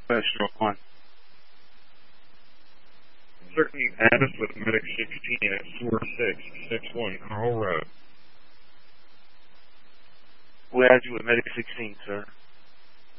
Special 1. Certainly add us with Medic 16 at 4661 Carl Road. We'll add you with Medic 16, sir.